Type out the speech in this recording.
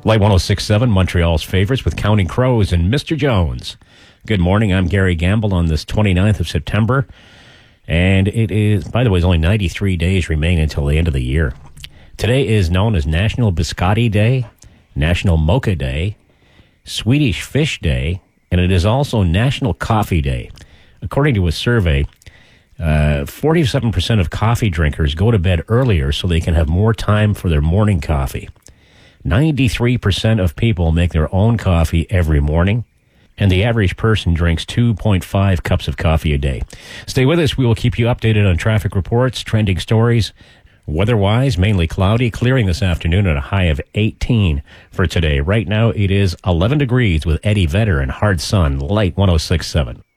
Light 106.7, Montreal's favorites with Counting Crows and Mr. Jones. Good morning, I'm Gary Gamble on this 29th of September. And it is, by the way, only 93 days remain until the end of the year. Today is known as National Biscotti Day, National Mocha Day, Swedish Fish Day, and it is also National Coffee Day. According to a survey, 47% of coffee drinkers go to bed earlier so they can have more time for their morning coffee. 93% of people make their own coffee every morning, and the average person drinks 2.5 cups of coffee a day. Stay with us. We will keep you updated on traffic reports, trending stories. Weather-wise, mainly cloudy, clearing this afternoon at a high of 18 for today. Right now, it is 11 degrees with Eddie Vedder and hard sun. Light 106.7.